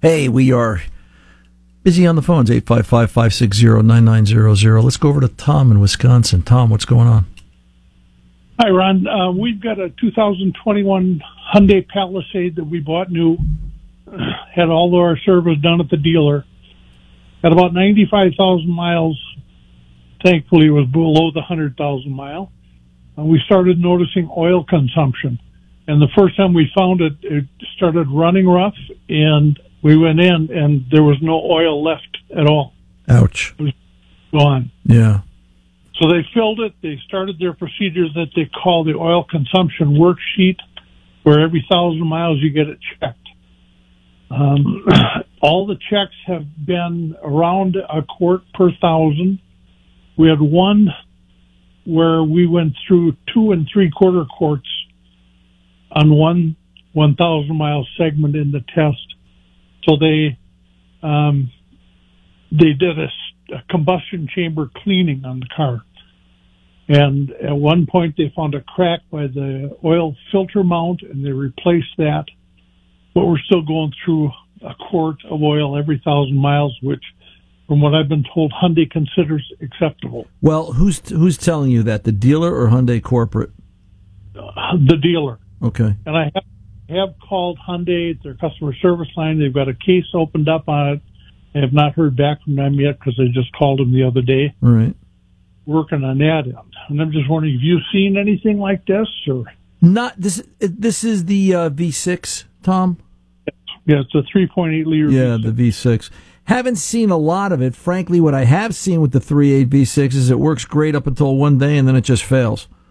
Hey, we are busy on the phones, 855-560-9900. Let's go over to Tom in Wisconsin. Tom, what's going on? Hi, Ron. We've got a 2021 Hyundai Palisade that we bought new. Had all of our service done at the dealer. At about 95,000 miles, thankfully it was below the 100,000 mile. We started noticing oil consumption. And the first time we found it, it started running rough, and we went in, and there was no oil left at all. Ouch. It was gone. Yeah. So they filled it. They started their procedures that they call the oil consumption worksheet, where every 1,000 miles you get it checked. All the checks have been around a quart per 1,000. We had one where we went through 2 3/4 quarts on one 1,000 mile segment in the test. So they did a combustion chamber cleaning on the car. And at one point they found a crack by the oil filter mount, and they replaced that. But we're still going through a quart of oil every 1,000 miles, which, from what I've been told, Hyundai considers acceptable. Well, who's telling you that, the dealer or Hyundai corporate? The dealer. Okay. And I have called Hyundai, their customer service line. They've got a case opened up on it. I have not heard back from them yet because I just called them the other day. All right. Working on that end. And I'm just wondering, have you seen anything like this? Or not this. This is the V6, Tom. Yeah, it's a 3.8 liter. Yeah, V6. the V6. Haven't seen a lot of it. Frankly, what I have seen with the 3.8 V6 is it works great up until one day, and then it just fails.